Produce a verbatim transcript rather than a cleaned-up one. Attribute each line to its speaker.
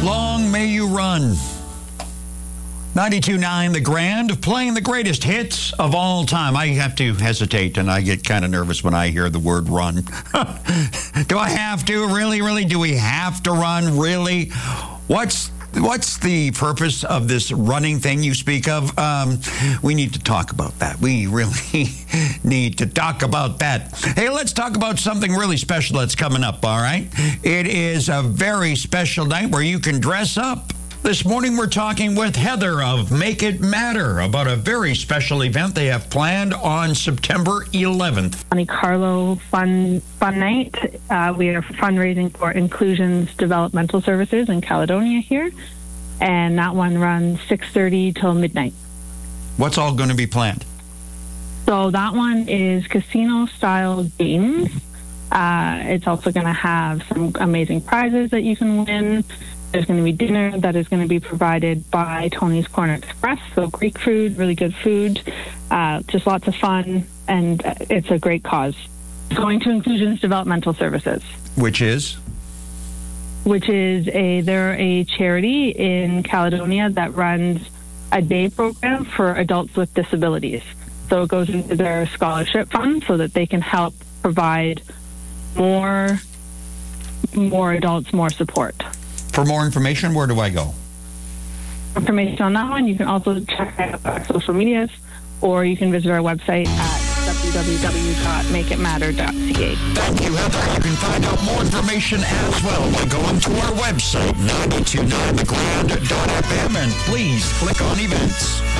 Speaker 1: Long may you run. ninety-two point nine The Grand, playing the greatest hits of all time. I have to hesitate, and I get kind of nervous when I hear the word run. Do I have to? Really, really? Do we have to run? Really? What's What's the purpose of this running thing you speak of? Um, we need to talk about that. We really need to talk about that. Hey, let's talk about something really special that's coming up, all right? It is a very special night where you can dress up. This morning, we're talking with Heather of Make It Matter about a very special event they have planned on September eleventh.
Speaker 2: Monte Carlo Fun Fun Night. Uh, we are fundraising for Inclusions Developmental Services in Caledonia here, and that one runs six thirty till midnight.
Speaker 1: What's all going to be planned?
Speaker 2: So that one is casino-style games. Uh, it's also going to have some amazing prizes that you can win. There's going to be dinner that is going to be provided by Tony's Corner Express, so Greek food, really good food, uh, just lots of fun, and it's a great cause. Going to Inclusions Developmental Services.
Speaker 1: Which is?
Speaker 2: Which is a, they're a charity in Caledonia that runs a day program for adults with disabilities. So it goes into their scholarship fund so that they can help provide more, more adults, more support.
Speaker 1: For more information, where do I go?
Speaker 2: Information on that one, you can also check out our social medias, or you can visit our website at w w w dot make it matter dot c a.
Speaker 1: Thank you, Heather. You can find out more information as well by going to our website, nine two nine the grand dot f m, and please click on events.